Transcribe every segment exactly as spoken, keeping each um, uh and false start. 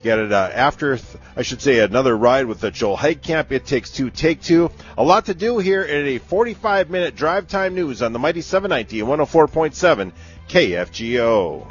Get it uh, after, th- I should say, another ride with the Joel Heitkamp. It Takes Two, Take Two. A lot to do here in a forty-five minute drive time news on the Mighty seven ninety and one oh four point seven K F G O.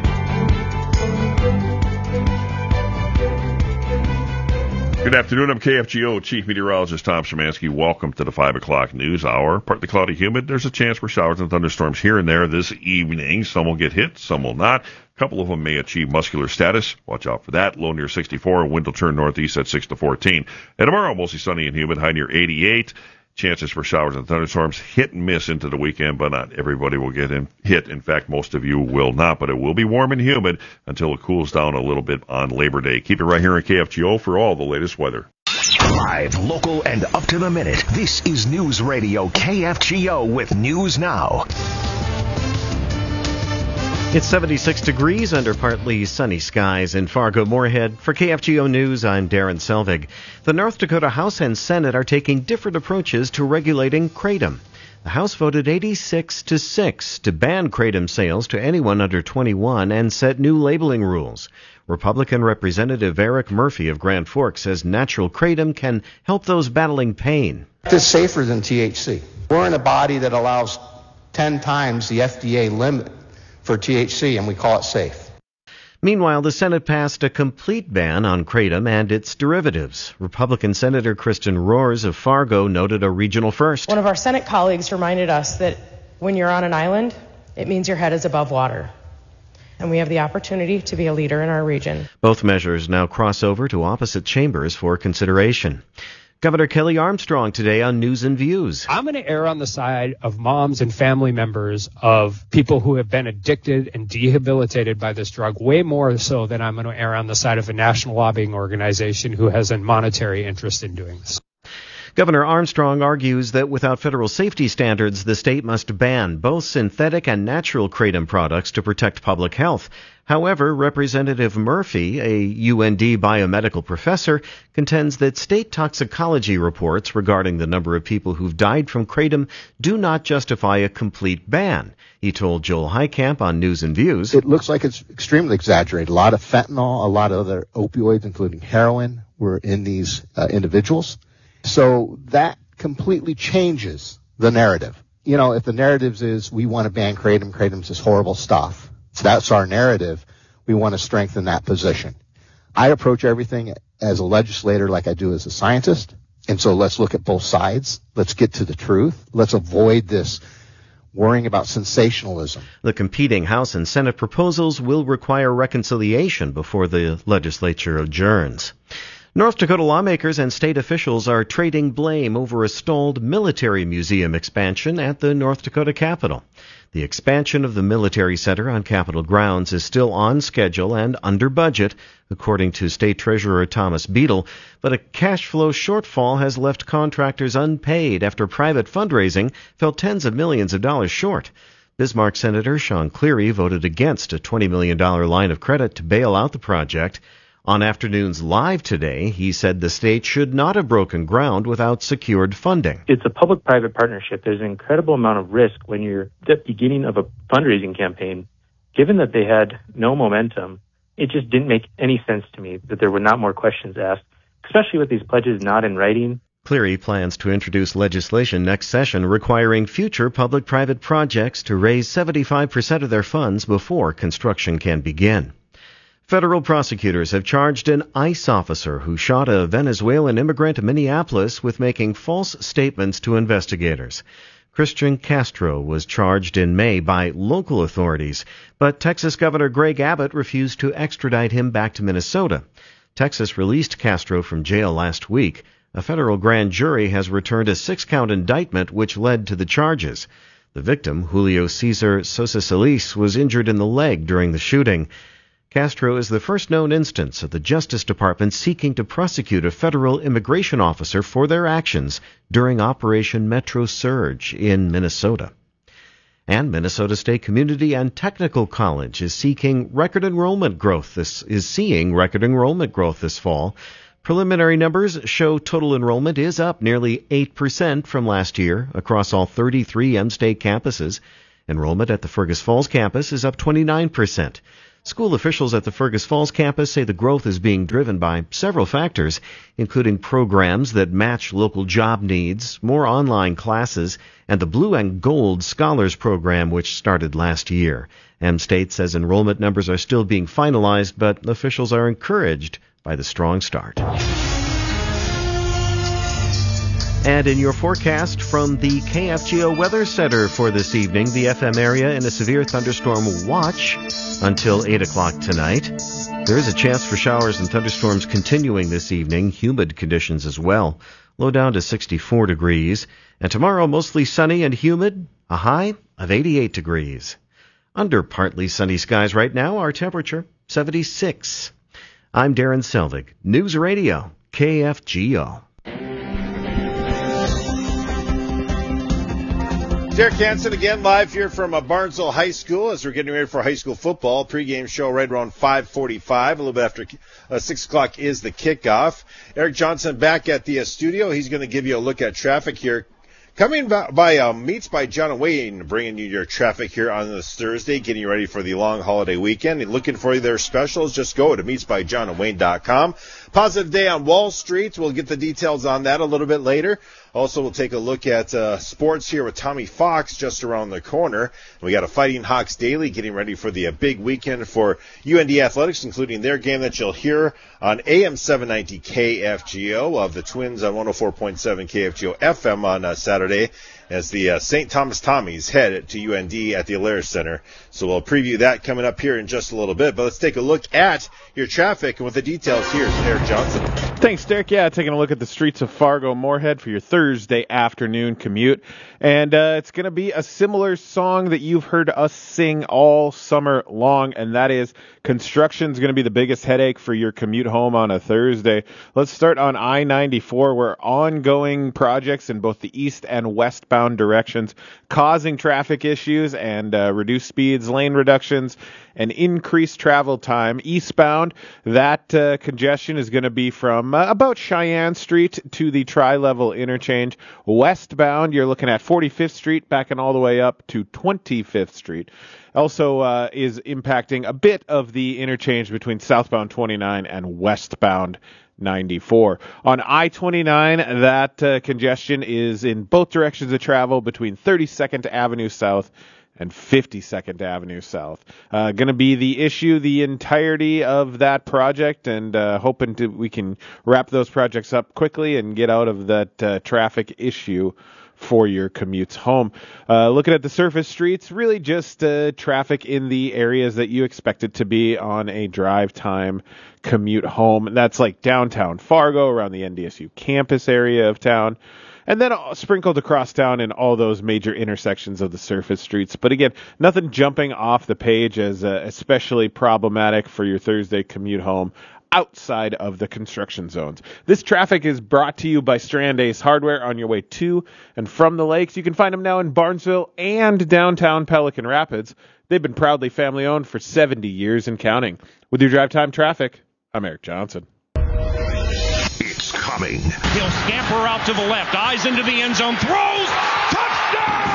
Good afternoon. I'm K F G O Chief Meteorologist Tom Szymanski. Welcome to the five o'clock news hour. Partly cloudy, humid. There's a chance for showers and thunderstorms here and there this evening. Some will get hit, some will not. A couple of them may achieve muscular status. Watch out for that. Low near sixty-four. Wind will turn northeast at six to fourteen. And tomorrow, mostly sunny and humid. High near eighty-eight. Chances for showers and thunderstorms hit and miss into the weekend, but not everybody will get in, hit. In fact, most of you will not, but it will be warm and humid until it cools down a little bit on Labor Day. Keep it right here at K F G O for all the latest weather. Live, local, and up to the minute. This is News Radio K F G O with News Now. It's seventy-six degrees under partly sunny skies in Fargo-Moorhead. For K F G O News, I'm Darren Selvig. The North Dakota House and Senate are taking different approaches to regulating kratom. The House voted eighty-six to six to ban kratom sales to anyone under twenty-one and set new labeling rules. Republican Representative Eric Murphy of Grand Forks says natural kratom can help those battling pain. It's safer than T H C. We're in a body that allows ten times the F D A limit for T H C, and we call it safe. Meanwhile, the Senate passed a complete ban on kratom and its derivatives. Republican Senator Kristen Rohrs of Fargo noted a regional first. One of our Senate colleagues reminded us that when you're on an island, it means your head is above water. And we have the opportunity to be a leader in our region. Both measures now cross over to opposite chambers for consideration. Governor Kelly Armstrong today on News and Views. I'm going to err on the side of moms and family members of people who have been addicted and rehabilitated by this drug, way more so than I'm going to err on the side of a national lobbying organization who has a monetary interest in doing this. Governor Armstrong argues that without federal safety standards, the state must ban both synthetic and natural kratom products to protect public health. However, Representative Murphy, a U N D biomedical professor, contends that state toxicology reports regarding the number of people who've died from kratom do not justify a complete ban. He told Joel Heitkamp on News and Views. It looks like it's extremely exaggerated. A lot of fentanyl, a lot of other opioids, including heroin, were in these uh, individuals. So that completely changes the narrative. You know, if the narrative is we want to ban kratom, kratom's this horrible stuff. That's our narrative. We want to strengthen that position. I approach everything as a legislator like I do as a scientist. And so let's look at both sides. Let's get to the truth. Let's avoid this worrying about sensationalism. The competing House and Senate proposals will require reconciliation before the legislature adjourns. North Dakota lawmakers and state officials are trading blame over a stalled military museum expansion at the North Dakota Capitol. The expansion of the military center on Capitol grounds is still on schedule and under budget, according to State Treasurer Thomas Beadle, but a cash flow shortfall has left contractors unpaid after private fundraising fell tens of millions of dollars short. Bismarck Senator Sean Cleary voted against a twenty million dollars line of credit to bail out the project. On Afternoons Live today, he said the state should not have broken ground without secured funding. It's a public-private partnership. There's an incredible amount of risk when you're at the beginning of a fundraising campaign. Given that they had no momentum, it just didn't make any sense to me that there were not more questions asked, especially with these pledges not in writing. Cleary plans to introduce legislation next session requiring future public-private projects to raise seventy-five percent of their funds before construction can begin. Federal prosecutors have charged an ICE officer who shot a Venezuelan immigrant in Minneapolis with making false statements to investigators. Christian Castro was charged in May by local authorities, but Texas Governor Greg Abbott refused to extradite him back to Minnesota. Texas released Castro from jail last week. A federal grand jury has returned a six-count indictment which led to the charges. The victim, Julio Cesar Sosa Solis, was injured in the leg during the shooting. Castro is the first known instance of the Justice Department seeking to prosecute a federal immigration officer for their actions during Operation Metro Surge in Minnesota. And Minnesota State Community and Technical College is seeking record enrollment growth. This is seeing record enrollment growth this fall. Preliminary numbers show total enrollment is up nearly eight percent from last year across all thirty-three M-State campuses. Enrollment at the Fergus Falls campus is up twenty-nine percent. School officials at the Fergus Falls campus say the growth is being driven by several factors, including programs that match local job needs, more online classes, and the Blue and Gold Scholars Program, which started last year. M-State says enrollment numbers are still being finalized, but officials are encouraged by the strong start. And in your forecast from the K F G O Weather Center for this evening, the F M area in a severe thunderstorm watch until eight o'clock tonight. There is a chance for showers and thunderstorms continuing this evening, humid conditions as well. Low down to sixty-four degrees. And tomorrow, mostly sunny and humid, a high of eighty-eight degrees. Under partly sunny skies right now, our temperature, seventy-six. I'm Darren Selvig, News Radio, K F G O. Derek Hansen again live here from uh, Barnesville High School as we're getting ready for high school football. Pregame show right around five forty-five. A little bit after uh, six o'clock is the kickoff. Eric Johnson back at the uh, studio. He's going to give you a look at traffic here. Coming by, by uh, Meats by John and Wayne, bringing you your traffic here on this Thursday, getting you ready for the long holiday weekend. And looking for their specials, just go to meats by john and wayne dot com. Positive day on Wall Street. We'll get the details on that a little bit later. Also, we'll take a look at uh, sports here with Tommy Fox just around the corner. We got a Fighting Hawks Daily getting ready for the uh, big weekend for U N D Athletics, including their game that you'll hear on A M seven ninety K F G O of the Twins on one oh four point seven K F G O F M on uh, Saturday as the uh, Saint Thomas Tommies head to U N D at the Alaris Center. So we'll preview that coming up here in just a little bit. But let's take a look at your traffic and with the details here is Eric Johnson. Thanks, Derek. Yeah, taking a look at the streets of Fargo-Moorhead for your Thursday afternoon commute. And uh, it's going to be a similar song that you've heard us sing all summer long, and that is construction's going to be the biggest headache for your commute home on a Thursday. Let's start on I ninety-four, where ongoing projects in both the east and westbound directions causing traffic issues and uh, reduced speeds, lane reductions, and increased travel time. Eastbound, that uh, congestion is going to be from uh, about Cheyenne Street to the Tri-Level interchange. Westbound, you're looking at forty-fifth Street, backing all the way up to twenty-fifth Street. Also uh, is impacting a bit of the interchange between southbound twenty-nine and westbound ninety-four. On I twenty-nine, that uh, congestion is in both directions of travel between thirty-second Avenue South and fifty-second Avenue South. Uh, going to be the issue the entirety of that project, and uh, hoping to we can wrap those projects up quickly and get out of that uh, traffic issue for your commutes home. Uh, looking at the surface streets, really just uh, traffic in the areas that you expect it to be on a drive time commute home. That's like downtown Fargo, around the N D S U campus area of town, and then sprinkled across town in all those major intersections of the surface streets. But again, nothing jumping off the page as uh, especially problematic for your Thursday commute home outside of the construction zones. This traffic is brought to you by Strand Ace Hardware on your way to and from the lakes. You can find them now in Barnesville and downtown Pelican Rapids. They've been proudly family-owned for seventy years and counting. With your drive time traffic, I'm Eric Johnson. It's coming. He'll scamper out to the left, eyes into the end zone, throws, touchdown!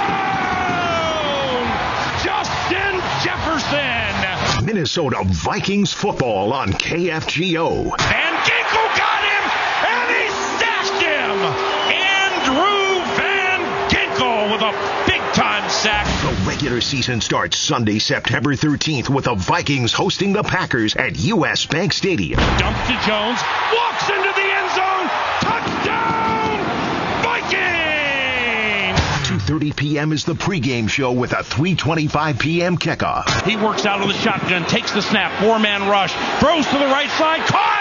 Justin Jefferson! Minnesota Vikings football on K F G O. And Ginkel got him, and he stashed him! Andrew Van Ginkel with a big-time sack. The regular season starts Sunday, September thirteenth, with the Vikings hosting the Packers at U S Bank Stadium. Dumps to Jones, walks into the end zone, touchdown, Vikings! two thirty p.m. is the pregame show with a three twenty-five p.m. kickoff. He works out of the shotgun, takes the snap, four-man rush, throws to the right side, caught,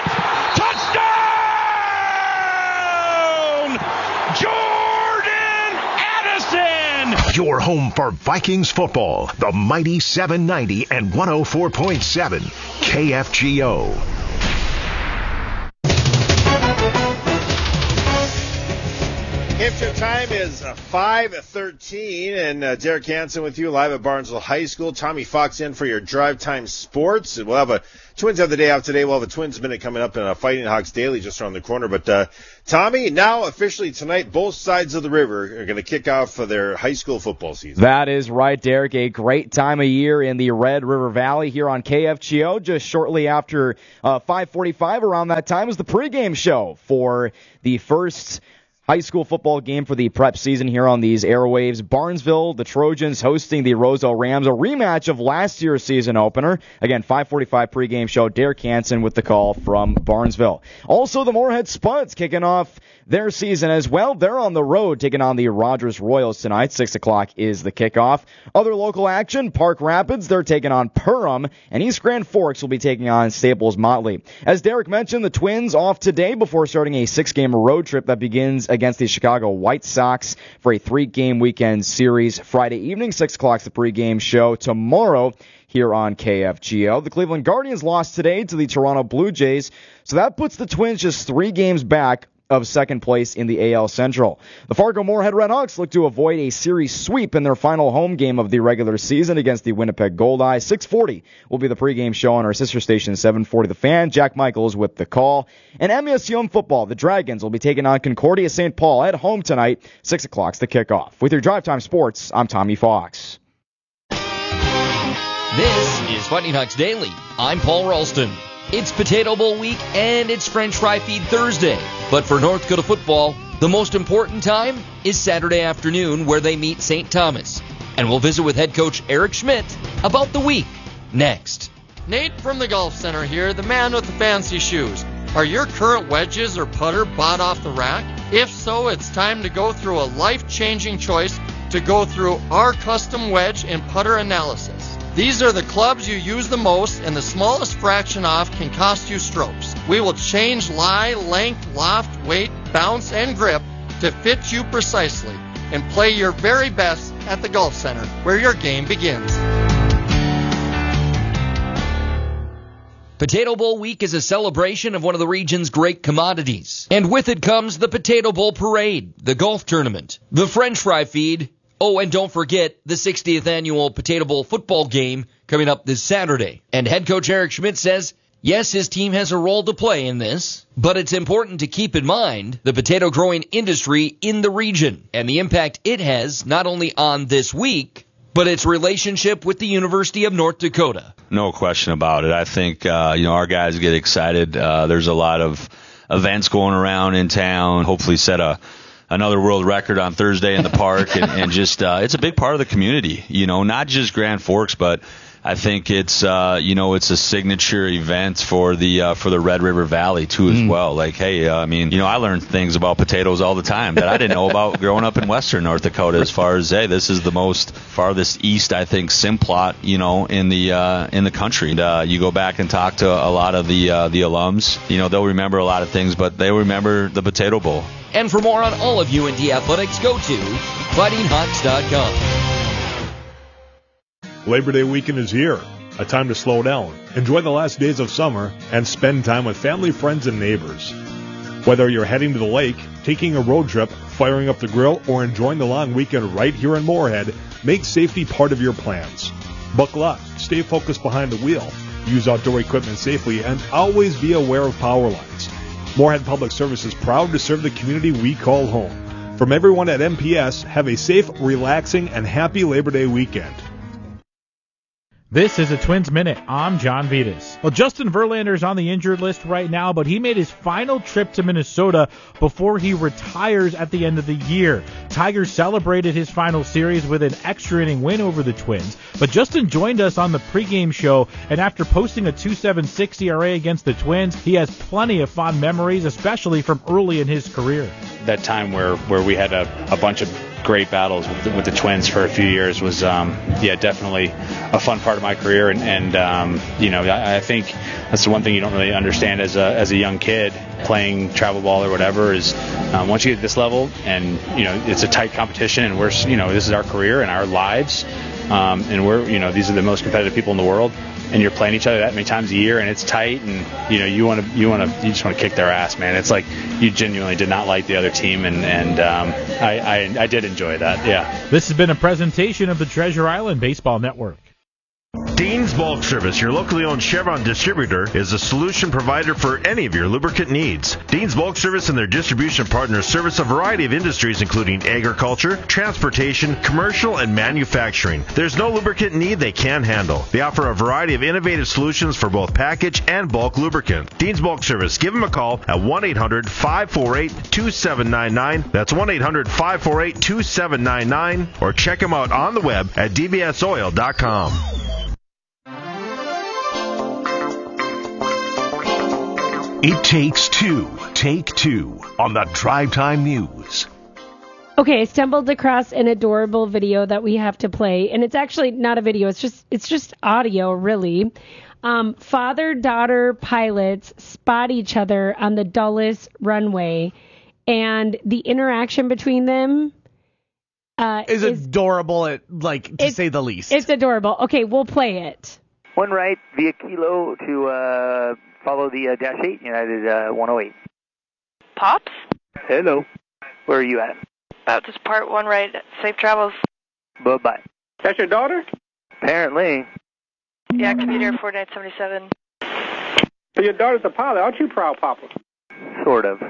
touchdown! Jordan Addison! Your home for Vikings football, the mighty seven ninety and one oh four point seven K F G O. K Hipster time is five thirteen, and uh, Derek Hansen with you live at Barnesville High School. Tommy Fox in for your Drive Time Sports. We'll have a Twins have the day off today. We'll have a Twins Minute coming up and a Fighting Hawks Daily just around the corner. But, uh, Tommy, now officially tonight, both sides of the river are going to kick off for their high school football season. That is right, Derek. A great time of year in the Red River Valley here on K F G O. Just shortly after uh, five forty-five, around that time, is the pregame show for the first high school football game for the prep season here on these airwaves. Barnesville, the Trojans hosting the Roselle Rams, a rematch of last year's season opener. Again, five forty-five pregame show. Derek Hansen with the call from Barnesville. Also, the Moorhead Spuds kicking off their season as well. They're on the road taking on the Rogers Royals tonight. six o'clock is the kickoff. Other local action, Park Rapids, they're taking on Perham, and East Grand Forks will be taking on Staples Motley. As Derek mentioned, the Twins off today before starting a six-game road trip that begins against the Chicago White Sox for a three-game weekend series. Friday evening, six o'clock is the pregame show. Tomorrow, here on K F G O. The Cleveland Guardians lost today to the Toronto Blue Jays, so that puts the Twins just three games back of second place in the A L Central. The Fargo-Moorhead Redhawks look to avoid a series sweep in their final home game of the regular season against the Winnipeg Goldeyes. six forty will be the pregame show on our sister station, seven forty The Fan. Jack Michaels with the call. And M S U football, the Dragons will be taking on Concordia Saint Paul at home tonight. six o'clock's the kickoff. With your Drive Time Sports, I'm Tommy Fox. This is Fighting Hawks Daily. I'm Paul Ralston. It's Potato Bowl week, and it's French Fry Feed Thursday. But for North Dakota football, the most important time is Saturday afternoon, where they meet Saint Thomas. And we'll visit with head coach Eric Schmidt about the week next. Nate from the Golf Center here, the man with the fancy shoes. Are your current wedges or putter bought off the rack? If so, it's time to go through a life-changing choice to go through our custom wedge and putter analysis. These are the clubs you use the most, and the smallest fraction off can cost you strokes. We will change lie, length, loft, weight, bounce, and grip to fit you precisely, and play your very best at the Golf Center, where your game begins. Potato Bowl week is a celebration of one of the region's great commodities. And with it comes the Potato Bowl Parade, the golf tournament, the French Fry Feed. Oh, and don't forget the sixtieth annual Potato Bowl football game coming up this Saturday. And head coach Eric Schmidt says, yes, his team has a role to play in this, but it's important to keep in mind the potato growing industry in the region and the impact it has not only on this week, but its relationship with the University of North Dakota. No question about it. I think, uh, you know, our guys get excited. Uh, there's a lot of events going around in town, hopefully set a another world record on Thursday in the park, and, and just uh, it's a big part of the community, you know, not just Grand Forks, but I think it's uh, you know it's a signature event for the uh, for the Red River Valley too as mm. well. Like, hey, uh, I mean, you know, I learn things about potatoes all the time that I didn't know about growing up in Western North Dakota. As far as hey, this is the most farthest east, I think, Simplot, you know, in the uh, in the country. And, uh, you go back and talk to a lot of the uh, the alums, you know, they'll remember a lot of things, but they remember the Potato Bowl. And for more on all of U N D athletics, go to fighting hawks dot com. Labor Day weekend is here, a time to slow down, enjoy the last days of summer, and spend time with family, friends, and neighbors. Whether you're heading to the lake, taking a road trip, firing up the grill, or enjoying the long weekend right here in Moorhead, make safety part of your plans. Buckle up, stay focused behind the wheel, use outdoor equipment safely, and always be aware of power lines. Moorhead Public Service is proud to serve the community we call home. From everyone at M P S, have a safe, relaxing, and happy Labor Day weekend. This is a Twins Minute. I'm John Vitas. Well, Justin Verlander's on the injured list right now, but he made his final trip to Minnesota before he retires at the end of the year. Tigers celebrated his final series with an extra inning win over the Twins, but Justin joined us on the pregame show, and after posting a two point seven six E R A against the Twins, he has plenty of fond memories, especially from early in his career. That time where, where we had a, a bunch of great battles with the, with the Twins for a few years was, um, yeah, definitely a fun part of my career. And, and um, you know, I, I think that's the one thing you don't really understand as a as a young kid playing travel ball or whatever is um, once you get to this level and, you know, it's a tight competition and we're, you know, this is our career and our lives. Um, and we're, you know, these are the most competitive people in the world. and you're playing each other that many times a year, and it's tight, and you know you want to you want to you just want to kick their ass, man. It's like you genuinely did not like the other team, and and um, I, I I did enjoy that. Yeah. This has been a presentation of the Treasure Island Baseball Network. Dean's Bulk Service, your locally owned Chevron distributor, is a solution provider for any of your lubricant needs. Dean's Bulk Service and their distribution partners service a variety of industries, including agriculture, transportation, commercial, and manufacturing. There's no lubricant need they can't handle. They offer a variety of innovative solutions for both package and bulk lubricant. Dean's Bulk Service, give them a call at one eight hundred five four eight two seven nine nine. That's one eight hundred five four eight two seven nine nine, or check them out on the web at d b s oil dot com. It takes two. Take two on the Drive Time News. Okay, I stumbled across an adorable video that we have to play, and it's actually not a video. It's just it's just audio, really. Um, father-daughter pilots spot each other on the Dulles runway, and the interaction between them uh, is, is adorable, at, like to say the least. It's adorable. Okay, we'll play it. One right via Kilo to uh, follow the uh, Dash eight, United uh, one oh eight. Pops? Hello. Where are you at? About to depart one right. Safe travels. Bye-bye. That's your daughter? Apparently. Yeah, computer forty-nine seventy-seven. So your daughter's a pilot. Aren't you proud, Papa? Sort of.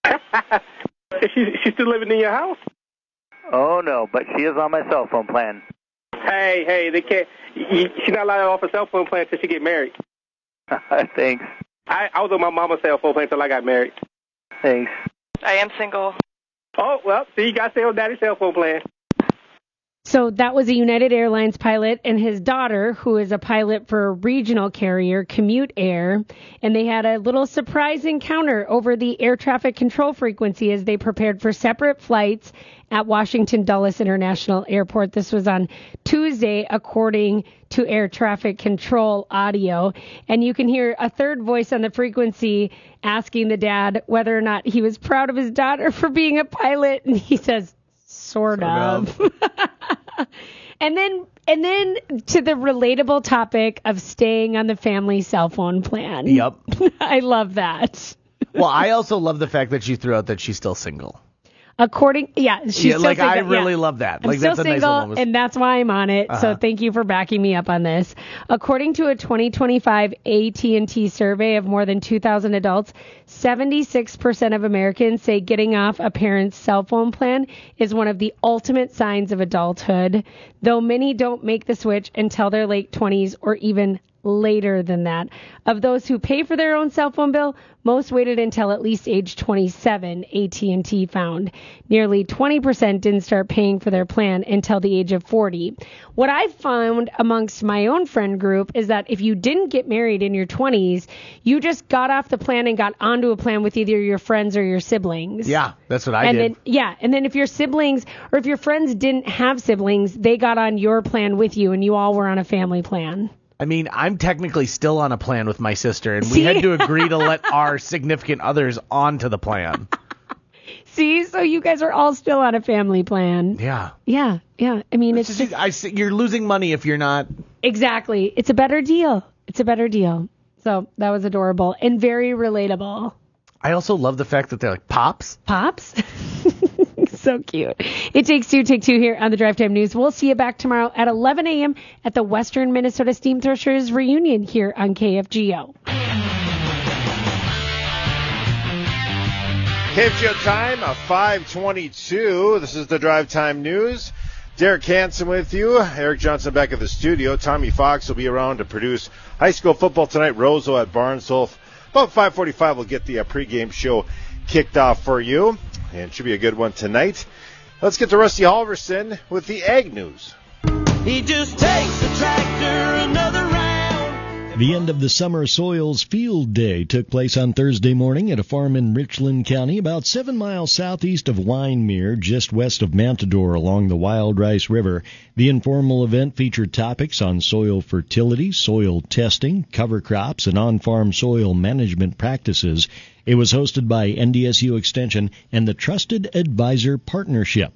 Is she, she still living in your house? Oh, no, but she is on my cell phone plan. Hey, hey, they can't. You, she's not allowed to offer cell phone plan until she get married. Thanks. I, I was on my mama's cell phone plan until I got married. Thanks. I am single. Oh, well, see, you got to stay on daddy's cell phone plan. So that was a United Airlines pilot and his daughter, who is a pilot for a regional carrier, Commute Air, and they had a little surprise encounter over the air traffic control frequency as they prepared for separate flights at Washington Dulles International Airport. This was on Tuesday, according to air traffic control audio. And you can hear a third voice on the frequency asking the dad whether or not he was proud of his daughter for being a pilot. And he says, sort, sort of. of. And then and then to the relatable topic of staying on the family cell phone plan. Yep. I love that. Well, I also love the fact that she threw out that she's still single. According, yeah, she's yeah, still like single. I really yeah. love that. I'm Like still that's a single, nice little and that's why I'm on it. Uh-huh. So thank you for backing me up on this. According to a twenty twenty-five A T and T survey of more than two thousand adults, seventy-six percent of Americans say getting off a parent's cell phone plan is one of the ultimate signs of adulthood, though many don't make the switch until their late twenties or even later than that. Of those who pay for their own cell phone bill, most waited until at least age twenty-seven, A T and T found. Nearly twenty percent didn't start paying for their plan until the age of forty. What I've found amongst my own friend group is that if you didn't get married in your twenties, you just got off the plan and got onto a plan with either your friends or your siblings. Yeah, that's what I and did. Then, yeah, and then if your siblings or if your friends didn't have siblings, they got on your plan with you and you all were on a family plan. I mean, I'm technically still on a plan with my sister, and See? we had to agree to let our significant others onto the plan. See, so you guys are all still on a family plan. Yeah. Yeah, yeah. I mean, it's, it's just, I, you're losing money if you're not. Exactly. It's a better deal. It's a better deal. So that was adorable and very relatable. I also love the fact that they're like, Pops? Pops? So cute. It takes two, take two here on the Drive Time News. We'll see you back tomorrow at eleven a.m. at the Western Minnesota Steam Threshers reunion here on K F G O. K F G O time of five twenty-two. This is the Drive Time News. Derek Hansen with you. Eric Johnson back at the studio. Tommy Fox will be around to produce high school football tonight. Roseau at Barnesville. About five forty-five, we'll get the uh, pregame show kicked off for you. And it should be a good one tonight. Let's get to Rusty Halverson with the Ag News. He just takes the tractor another round. The end of the Summer Soils Field Day took place on Thursday morning at a farm in Richland County, about seven miles southeast of Winemere, just west of Matador along the Wild Rice River. The informal event featured topics on soil fertility, soil testing, cover crops, and on-farm soil management practices. It was hosted by N D S U Extension and the Trusted Advisor Partnership.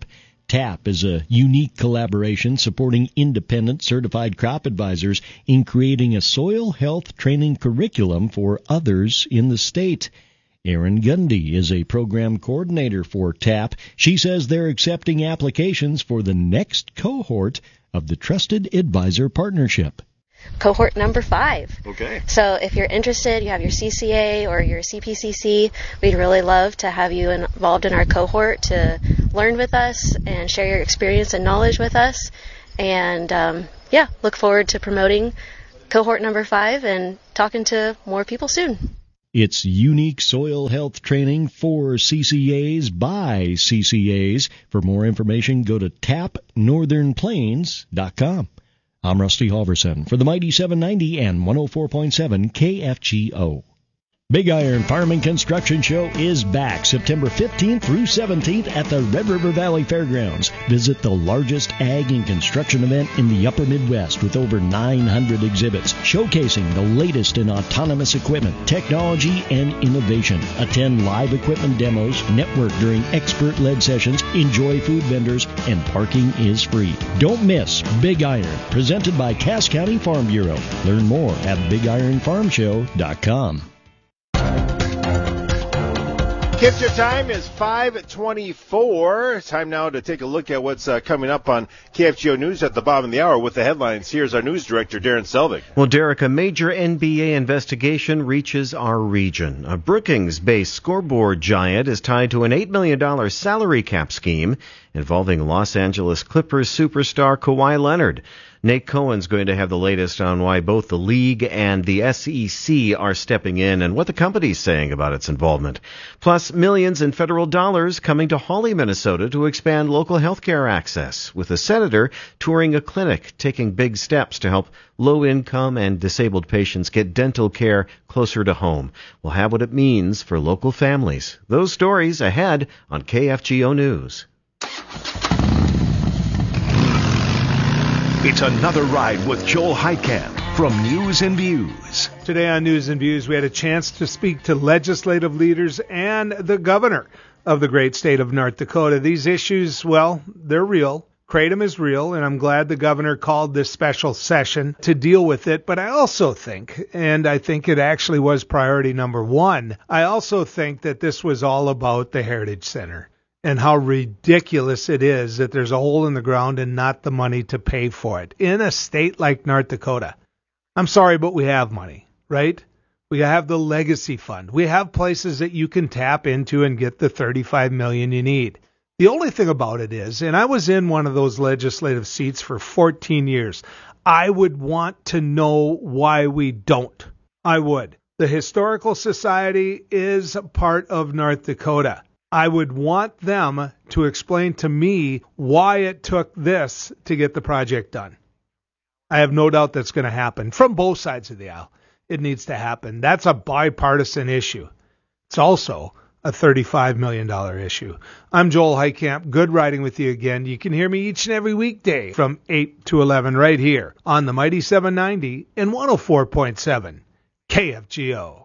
TAP is a unique collaboration supporting independent certified crop advisors in creating a soil health training curriculum for others in the state. Erin Gundy is a program coordinator for TAP. She says they're accepting applications for the next cohort of the Trusted Advisor Partnership. Cohort number five. Okay. So if you're interested, you have your C C A or your C P C C, we'd really love to have you involved in our cohort to learn with us and share your experience and knowledge with us. And um, yeah, look forward to promoting cohort number five and talking to more people soon. It's unique soil health training for C C As by C C As. For more information, go to tap northern plains dot com. I'm Rusty Halverson for the Mighty seven ninety and one oh four point seven K F G O. Big Iron Farm and Construction Show is back September fifteenth through seventeenth at the Red River Valley Fairgrounds. Visit the largest ag and construction event in the upper Midwest with over nine hundred exhibits showcasing the latest in autonomous equipment, technology, and innovation. Attend live equipment demos, network during expert-led sessions, enjoy food vendors, and parking is free. Don't miss Big Iron, presented by Cass County Farm Bureau. Learn more at big iron farm show dot com. Kipster time is five twenty-four. Time now to take a look at what's uh, coming up on K F G O News at the bottom of the hour with the headlines. Here's our news director, Darren Selvig. Well, Derek, a major N B A investigation reaches our region. A Brookings-based scoreboard giant is tied to an eight million dollars salary cap scheme involving Los Angeles Clippers superstar Kawhi Leonard. Nate Cohen's going to have the latest on why both the league and the S E C are stepping in and what the company's saying about its involvement. Plus, millions in federal dollars coming to Hawley, Minnesota to expand local health care access, with a senator touring a clinic taking big steps to help low-income and disabled patients get dental care closer to home. We'll have what it means for local families. Those stories ahead on K F G O News. It's another ride with Joel Heitkamp from News and Views. Today on News and Views, we had a chance to speak to legislative leaders and the governor of the great state of North Dakota. These issues, well, they're real. Kratom is real, and I'm glad the governor called this special session to deal with it. But I also think, and I think it actually was priority number one, I also think that this was all about the Heritage Center. And how ridiculous it is that there's a hole in the ground and not the money to pay for it in a state like North Dakota. I'm sorry, but we have money, right? We have the Legacy Fund. We have places that you can tap into and get the thirty-five million dollars you need. The only thing about it is, and I was in one of those legislative seats for fourteen years, I would want to know why we don't. I would. The Historical Society is part of North Dakota. I would want them to explain to me why it took this to get the project done. I have no doubt that's going to happen from both sides of the aisle. It needs to happen. That's a bipartisan issue. It's also a thirty-five million dollars issue. I'm Joel Heitkamp. Good riding with you again. You can hear me each and every weekday from eight to eleven right here on the Mighty seven ninety and one oh four point seven K F G O.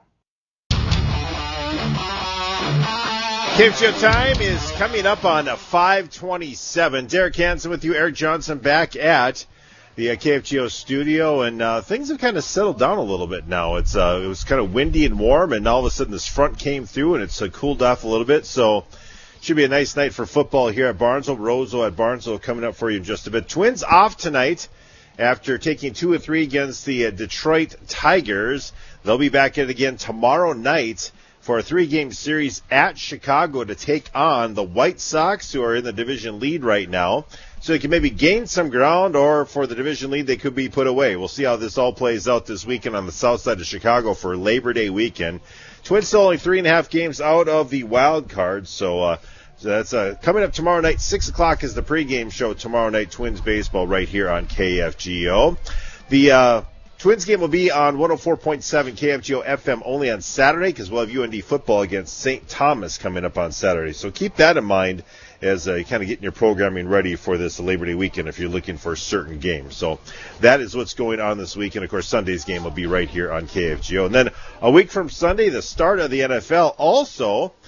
K F G O time is coming up on five twenty-seven. Derek Hansen with you, Eric Johnson back at the uh, K F G O studio, and uh, things have kind of settled down a little bit now. It's uh, it was kind of windy and warm, and all of a sudden this front came through, and it's uh, cooled off a little bit. So should be a nice night for football here at Barnesville. Roseau at Barnesville coming up for you in just a bit. Twins off tonight after taking two or three against the uh, Detroit Tigers. They'll be back at it again tomorrow night for a three-game series at Chicago to take on the White Sox, who are in the division lead right now. So they can maybe gain some ground, or for the division lead, they could be put away. We'll see how this all plays out this weekend on the south side of Chicago for Labor Day weekend. Twins still only three and a half games out of the wild card, so, uh, so that's uh, coming up tomorrow night. Six o'clock is the pregame show tomorrow night. Twins baseball right here on K F G O. The uh, Twins game will be on one oh four point seven K F G O F M only on Saturday, because we'll have U N D football against Saint Thomas coming up on Saturday. So keep that in mind as uh, you kind of getting your programming ready for this Labor Day weekend if you're looking for certain games. So that is what's going on this week. And, of course, Sunday's game will be right here on K F G O. And then a week from Sunday, the start of the N F L. Also,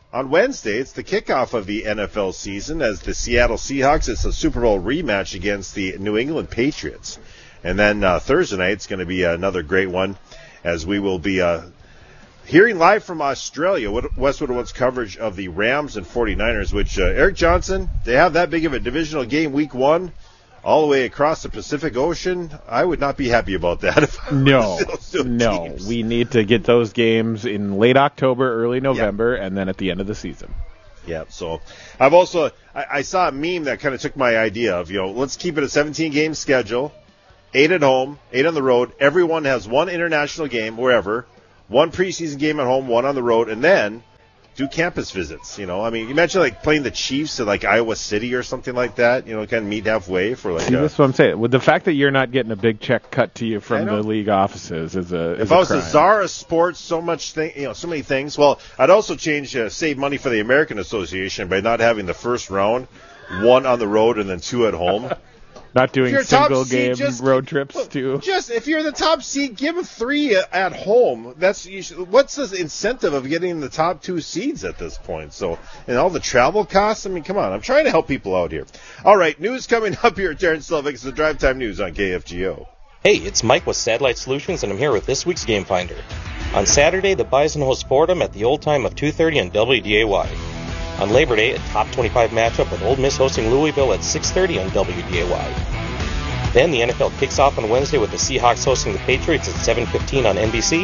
On Wednesday, it's the kickoff of the N F L season as the Seattle Seahawks. It's a Super Bowl rematch against the New England Patriots. And then uh, Thursday night, it's going to be another great one as we will be uh, hearing live from Australia Westwood One's coverage of the Rams and 49ers, which, uh, Eric Johnson, they have that big of a divisional game week one all the way across the Pacific Ocean. I would not be happy about that. If I no, no. Teams. We need to get those games in late October, early November, yep. and then at the end of the season. Yeah, so I've also, I, I saw a meme that kind of took my idea of, you know, let's keep it a seventeen-game schedule, eight at home, eight on the road. Everyone has one international game wherever, one preseason game at home, one on the road, and then do campus visits. You know, I mean, imagine like playing the Chiefs at like Iowa City or something like that. You know, kind of meet halfway for like. See, a, that's what I'm saying. With the fact that you're not getting a big check cut to you from the league offices is a. Is if a I was crime. a Zara Sports, so much thing, you know, so many things. Well, I'd also change, uh, save money for the American Association by not having the first round, one on the road and then two at home. Not doing single game seed, just, road trips look, too. Just if you're the top seed, give them three at home. That's you should, what's the incentive of getting the top two seeds at this point? So, and all the travel costs. I mean, come on. I'm trying to help people out here. All right, news coming up here at Terrence Selvig. It's the Drive Time News on K F G O. Hey, it's Mike with Satellite Solutions, and I'm here with this week's Game Finder. On Saturday, the Bison host Fordham at the old time of two thirty on W D A Y. On Labor Day, a top twenty-five matchup with Ole Miss hosting Louisville at six thirty on W D A Y. Then the N F L kicks off on Wednesday with the Seahawks hosting the Patriots at seven fifteen on N B C.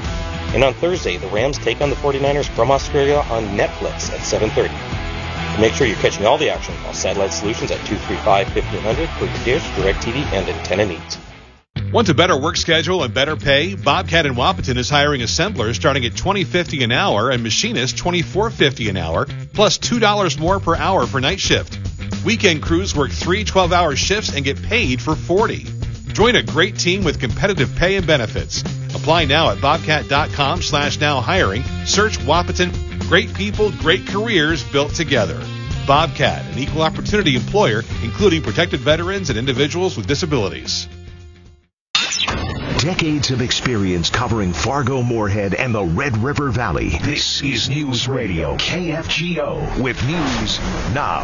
And on Thursday, the Rams take on the 49ers from Australia on Netflix at seven thirty. Make sure you're catching all the action. Call Satellite Solutions at two three five, fifteen hundred for your dish, DirecTV, and antenna needs. Want a better work schedule and better pay? Bobcat in Wahpeton is hiring assemblers starting at twenty fifty an hour and machinists twenty-four fifty an hour, plus two dollars more per hour for night shift. Weekend crews work three twelve-hour shifts and get paid for forty. Join a great team with competitive pay and benefits. Apply now at bobcat.com slash now hiring. Search Wahpeton. Great people, great careers built together. Bobcat, an equal opportunity employer, including protected veterans and individuals with disabilities. Decades of experience covering Fargo, Moorhead, and the Red River Valley. This is News Radio K F G O with News Now.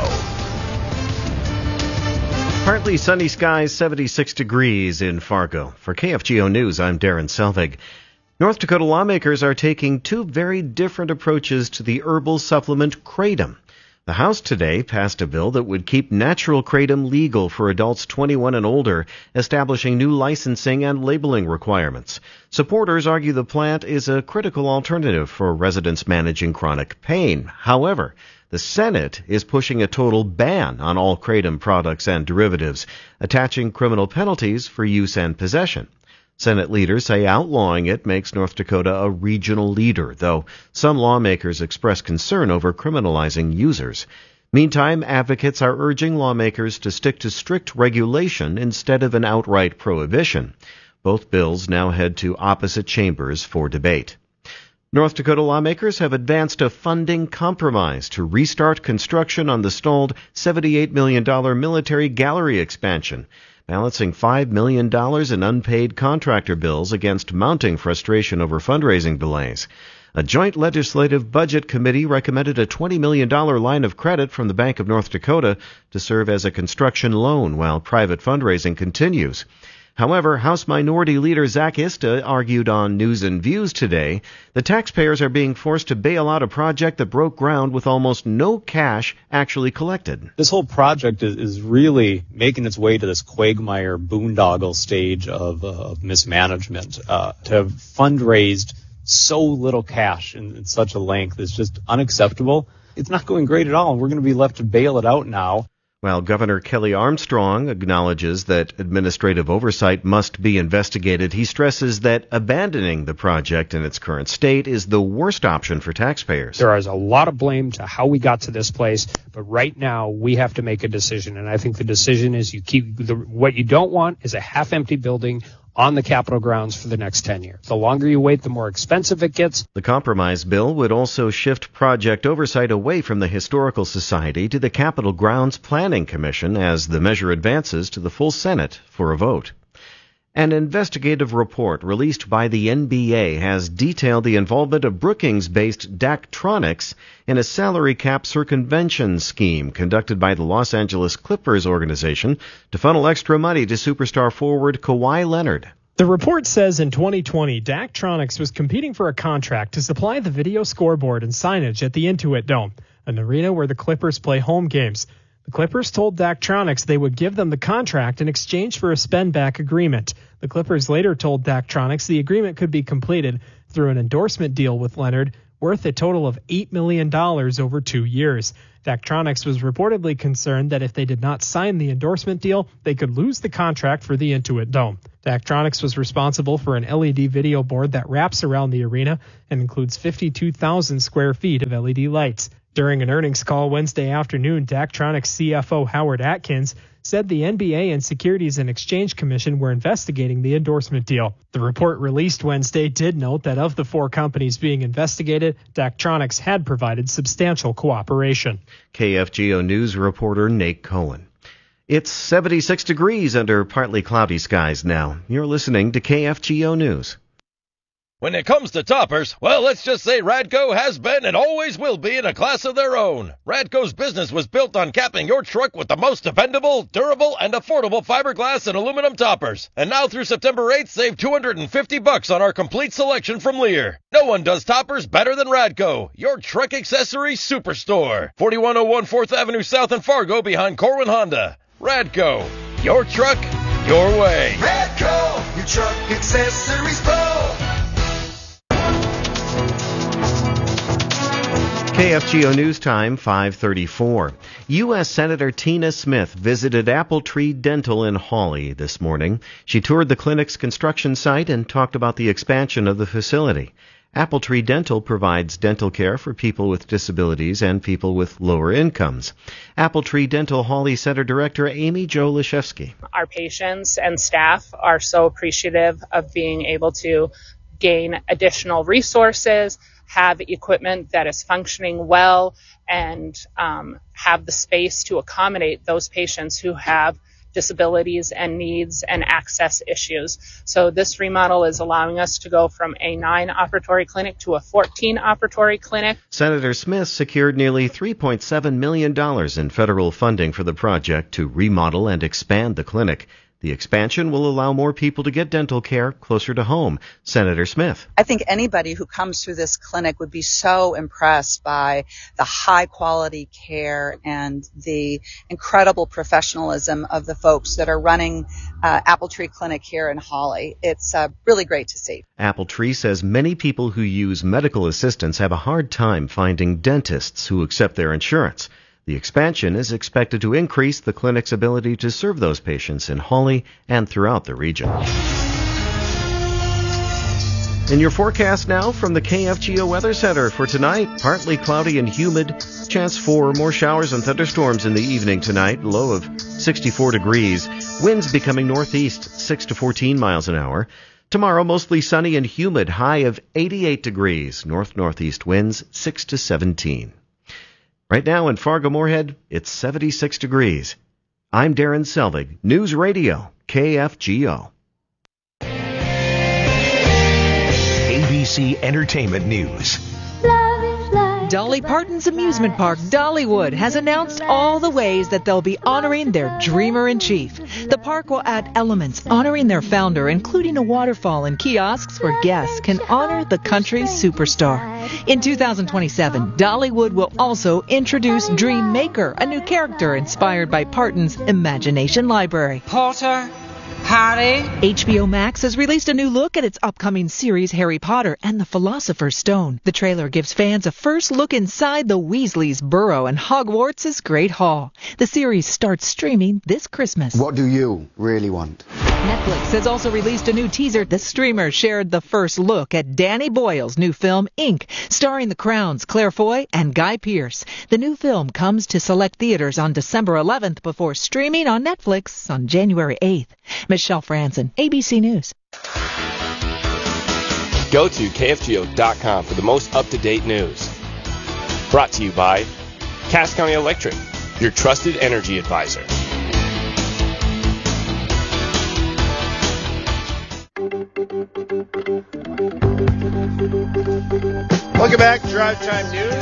Partly sunny skies, seventy-six degrees in Fargo. For K F G O News, I'm Darren Selvig. North Dakota lawmakers are taking two very different approaches to the herbal supplement Kratom. The House today passed a bill that would keep natural kratom legal for adults twenty-one and older, establishing new licensing and labeling requirements. Supporters argue the plant is a critical alternative for residents managing chronic pain. However, the Senate is pushing a total ban on all kratom products and derivatives, attaching criminal penalties for use and possession. Senate leaders say outlawing it makes North Dakota a regional leader, though some lawmakers express concern over criminalizing users. Meantime, advocates are urging lawmakers to stick to strict regulation instead of an outright prohibition. Both bills now head to opposite chambers for debate. North Dakota lawmakers have advanced a funding compromise to restart construction on the stalled seventy-eight million dollars military gallery expansion, balancing five million dollars in unpaid contractor bills against mounting frustration over fundraising delays. A joint legislative budget committee recommended a twenty million dollars line of credit from the Bank of North Dakota to serve as a construction loan while private fundraising continues. However, House Minority Leader Zach Ista argued on News and Views today that taxpayers are being forced to bail out a project that broke ground with almost no cash actually collected. This whole project is, is really making its way to this quagmire boondoggle stage of, uh, of mismanagement. Uh, to have fundraised so little cash in, in such a length is just unacceptable. It's not going great at all. We're going to be left to bail it out now. While Governor Kelly Armstrong acknowledges that administrative oversight must be investigated, he stresses that abandoning the project in its current state is the worst option for taxpayers. There is a lot of blame to how we got to this place, but right now we have to make a decision, and I think the decision is you keep the, what you don't want is a half-empty building on the Capitol grounds for the next ten years. The longer you wait, the more expensive it gets. The compromise bill would also shift project oversight away from the Historical Society to the Capitol Grounds Planning Commission as the measure advances to the full Senate for a vote. An investigative report released by the N B A has detailed the involvement of Brookings-based Daktronics in a salary cap circumvention scheme conducted by the Los Angeles Clippers organization to funnel extra money to superstar forward Kawhi Leonard. The report says in twenty twenty, Daktronics was competing for a contract to supply the video scoreboard and signage at the Intuit Dome, an arena where the Clippers play home games. The Clippers told Daktronics they would give them the contract in exchange for a spend-back agreement. The Clippers later told Daktronics the agreement could be completed through an endorsement deal with Leonard worth a total of eight million dollars over two years. Daktronics was reportedly concerned that if they did not sign the endorsement deal, they could lose the contract for the Intuit Dome. Daktronics was responsible for an L E D video board that wraps around the arena and includes fifty-two thousand square feet of L E D lights. During an earnings call Wednesday afternoon, Daktronics C F O Howard Atkins said the N B A and Securities and Exchange Commission were investigating the endorsement deal. The report released Wednesday did note that of the four companies being investigated, Daktronics had provided substantial cooperation. K F G O News reporter Nate Cohen. It's seventy-six degrees under partly cloudy skies now. You're listening to K F G O News. When it comes to toppers, well, let's just say Radco has been and always will be in a class of their own. Radco's business was built on capping your truck with the most dependable, durable, and affordable fiberglass and aluminum toppers. And now through September eighth, save two hundred fifty bucks on our complete selection from Lear. No one does toppers better than Radco, your truck accessory superstore. forty-one oh one fourth Avenue South in Fargo behind Corwin Honda. Radco, your truck, your way. Radco, your truck accessories pro. K F G O News Time, five thirty-four. U S Senator Tina Smith visited Apple Tree Dental in Hawley this morning. She toured the clinic's construction site and talked about the expansion of the facility. Apple Tree Dental provides dental care for people with disabilities and people with lower incomes. Apple Tree Dental Hawley Center Director Amy Jo Lashevsky. Our patients and staff are so appreciative of being able to gain additional resources, have equipment that is functioning well, and um, have the space to accommodate those patients who have disabilities and needs and access issues. So this remodel is allowing us to go from a nine operatory clinic to a fourteen operatory clinic. Senator Smith secured nearly three point seven million dollars in federal funding for the project to remodel and expand the clinic. The expansion will allow more people to get dental care closer to home. Senator Smith. I think anybody who comes through this clinic would be so impressed by the high quality care and the incredible professionalism of the folks that are running uh, Apple Tree Clinic here in Hawley. It's uh, really great to see. Apple Tree says many people who use medical assistance have a hard time finding dentists who accept their insurance. The expansion is expected to increase the clinic's ability to serve those patients in Hawley and throughout the region. In your forecast now from the K F G O Weather Center for tonight, partly cloudy and humid. Chance for more showers and thunderstorms in the evening tonight, low of sixty-four degrees. Winds becoming northeast, six to fourteen miles an hour. Tomorrow, mostly sunny and humid, high of eighty-eight degrees. North-northeast winds, six to seventeen. Right now in Fargo-Moorhead, it's seventy-six degrees. I'm Darren Selvig, News Radio, K F G O. A B C Entertainment News. Dolly Parton's amusement park, Dollywood, has announced all the ways that they'll be honoring their dreamer-in-chief. The park will add elements honoring their founder, including a waterfall and kiosks where guests can honor the country's superstar. In two thousand twenty-seven, Dollywood will also introduce Dream Maker, a new character inspired by Parton's Imagination Library. Potter, Harry. H B O Max has released a new look at its upcoming series Harry Potter and the Philosopher's Stone. The trailer gives fans a first look inside the Weasleys' burrow and Hogwarts' Great Hall. The series starts streaming this Christmas. What do you really want? Netflix has also released a new teaser. The streamer shared the first look at Danny Boyle's new film, Ink, starring The Crown's Claire Foy and Guy Pearce. The new film comes to select theaters on December eleventh before streaming on Netflix on January eighth. Michelle Franzen, A B C News. Go to K F G O dot com for the most up-to-date news. Brought to you by Cass County Electric, your trusted energy advisor. Welcome back. Drive Time News.